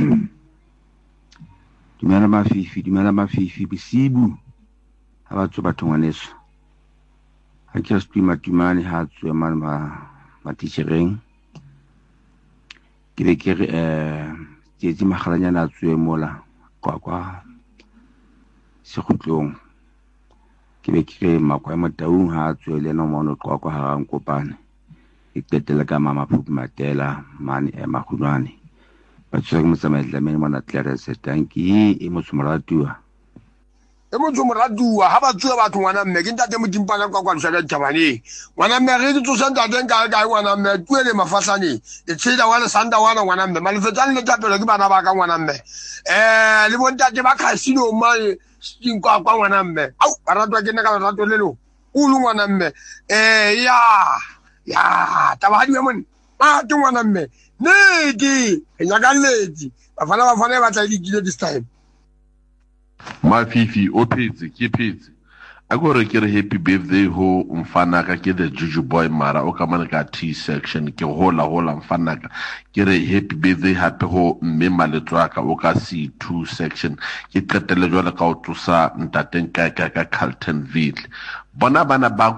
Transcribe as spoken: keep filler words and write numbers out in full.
Dumela mafifi, dumela mafifi, bisibu. Ha ba tswa batho ngwaneso. Ha ke re streama tumane ha tswa man ba ba teachereng. Ke be ke re eh tsetsi magalanyana tswe mola kwa kwa sekhutlong. Ke be ke re makwa mataung ha tswe le no mono kwa kwa ha nkopane. E qetela ka mama Phupi Matela mane e magulwane. Ba tswa mo tsamaela mena mona Clarence tanki e mo tsumaratua. E mo tsumaratua ha ba tswa batho ngwana mme ke ntate modimpana kwa kwa tshaka thabane. Ngwana mme re di tsosa ntate nka ka ngwana mme tuele mafahlane. E tshela wala sanda wana ngwana mme malefetsane le tapelo ke bana ba ka ngwana mme. Eh le bontate ba casino mai stinkwa kwa ngwana mme. Au baratwa ke nna ka rato lelo. Ulu ngwana mme. Eh ya ya tabadi mon. Ma tu ngwana mme. Nedi, nyagaledi. Bafana bafana ba tla dikile this time. Mafifi o phetse ke phetse. A go re ke re happy birthday ho mfana ka ke the Juju boy mara o ka mana ka T section ke hola hola mfana ka ke re happy birthday happy ho mme maletswa ka o ka C two section ke qetelle jwale ka o tlosa ntateng ka ka ka Carltonville. Bona bana ba